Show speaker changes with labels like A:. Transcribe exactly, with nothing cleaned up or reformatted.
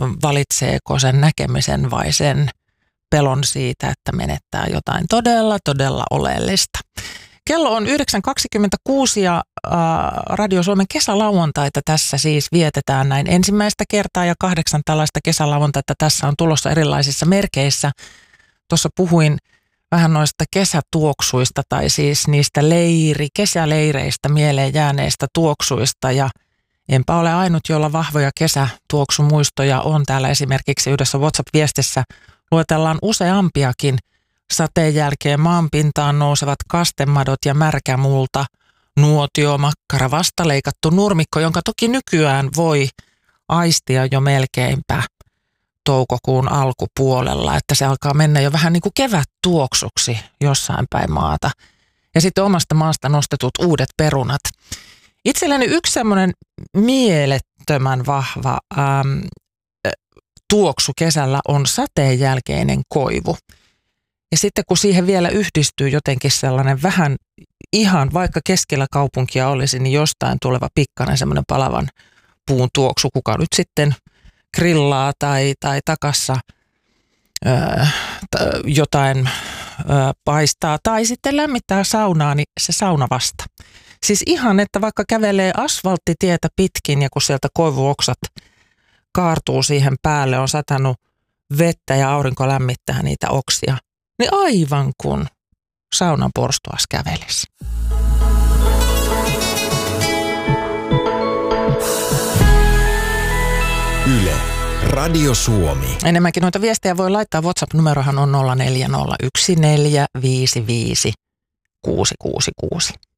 A: valitseeko sen näkemisen vai sen pelon siitä, että menettää jotain todella, todella oleellista. Kello on yhdeksän kaksikymmentäkuusi ja äh, Radio Suomen kesälauantaita tässä siis vietetään näin ensimmäistä kertaa ja kahdeksan tällaista kesälauantaita tässä on tulossa erilaisissa merkeissä. Tuossa puhuin vähän noista kesätuoksuista tai siis niistä leiri, kesäleireistä mieleen jääneistä tuoksuista ja enpä ole ainut, jolla vahvoja kesätuoksumuistoja on. Täällä esimerkiksi yhdessä WhatsApp-viestissä luetellaan useampiakin sateen jälkeen maanpintaan nousevat kastemadot ja märkämulta, nuotio, makkara, vastaleikattu nurmikko, jonka toki nykyään voi aistia jo melkeinpä toukokuun alkupuolella, että se alkaa mennä jo vähän niin kuin kevättuoksuksi jossain päin maata. Ja sitten omasta maasta nostetut uudet perunat. Itselleni yksi semmoinen mielettömän vahva äm, tuoksu kesällä on sateen jälkeinen koivu. Ja sitten kun siihen vielä yhdistyy jotenkin sellainen vähän ihan, vaikka keskellä kaupunkia olisi, niin jostain tuleva pikkainen semmoinen palavan puun tuoksu, kuka nyt sitten grillaa tai, tai takassa ö, jotain ö, paistaa tai sitten lämmittää saunaa, niin se sauna vasta. Siis ihan, että vaikka kävelee asfalttitietä pitkin ja kun sieltä koivuoksat kaartuu siihen päälle, on satanut vettä ja aurinko lämmittää niitä oksia, niin aivan kuin saunan porstuas kävelisi.
B: Yle, Radio Suomi.
A: Enemmänkin noita viestejä voi laittaa. WhatsApp-numerohan on nolla neljä nolla yksi neljä viisi viisi kuusi kuusi kuusi.